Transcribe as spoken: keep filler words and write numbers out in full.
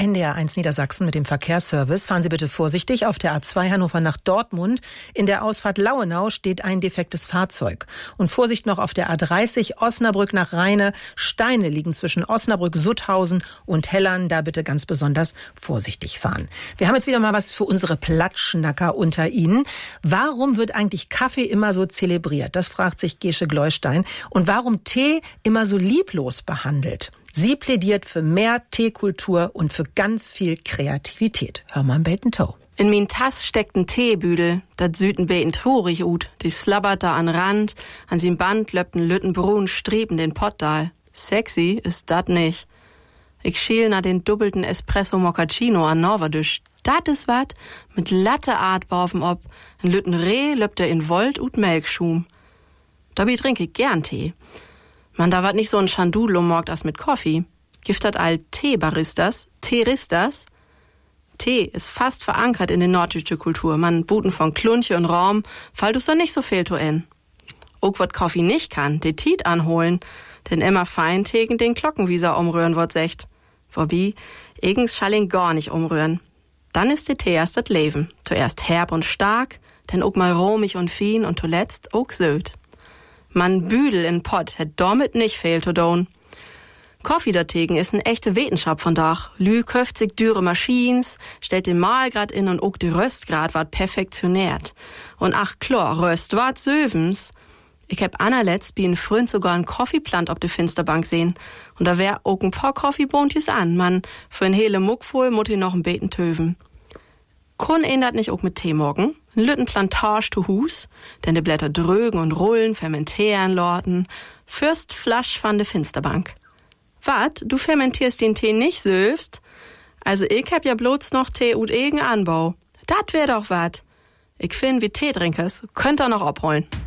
N D R eins Niedersachsen mit dem Verkehrsservice. Fahren Sie bitte vorsichtig auf der A zwei Hannover nach Dortmund. In der Ausfahrt Lauenau steht ein defektes Fahrzeug. Und Vorsicht noch auf der A dreißig Osnabrück nach Rheine. Steine liegen zwischen Osnabrück, Sutthausen und Hellern. Da bitte ganz besonders vorsichtig fahren. Wir haben jetzt wieder mal was für unsere Plattschnacker unter Ihnen. Warum wird eigentlich Kaffee immer so zelebriert? Das fragt sich Gesche Gleustein. Und warum Tee immer so lieblos behandelt? Sie plädiert für mehr Teekultur und für ganz viel Kreativität. Hör mal Beten Toe. In min Tass steckt ein Teebüdel, dat süden beten trurig ut. Die slabbert da an Rand, an sin Band löppt n Lüttenbrun streben den Pottdal. Sexy ist dat nicht. Ich schiel nach den doppelten Espresso Moccacino an Norwadisch. Dat is wat, mit Latte Art baufem ob. N Lütten Reh löppt er in Volt ut Melkschum. Dabei trinke ich gern Tee. Man, da wat nicht so ein Schandudel morgt as mit Kaffee. Giftet all Teebaristas, Teeristas. Tee ist fast verankert in der norddeutsche Kultur. Man buten von Klunche und Raum, fall du so nicht so viel to en. Ook wat Kaffee nicht kann, de Tiet anholen, denn immer fein tegen den Glockenwieser umrühren wird secht. Wobei, eigens schall ihn gar nicht umrühren. Dann ist der Tee erst das Leben. Zuerst herb und stark, dann ook mal romig und fein und zuletzt ook söd. Man Büdel in Pott hätt damit nicht fehl to doen. Kaffee dategen ist eine echte Wetenschap von Dach. Lü köft sich dürre Maschines, stellt den Mahlgrad in und ook die Röstgrad ward perfektioniert. Und ach klar, Röst ward sövens. Ich hab anerletzt wie ein Freund sogar ein Kaffeeplant ob de Finsterbank sehen. Und da wär ook ein paar Kaffeebohntjes an. Man, für ein hele Muck voll mut i noch ein Beten töven. Kun ändert nicht ook mit Tee morgen. Ein Lüttenplantage zu Hus, denn die Blätter drögen und rollen, fermentieren, lorten. Fürst Flasch van de Finsterbank. Wat, du fermentierst den Tee nicht söfst? Also ich hab ja bloß noch Tee und egen Anbau. Dat wär doch wat. Ich find, wie Teetrinkers, könnt ihr noch abholen.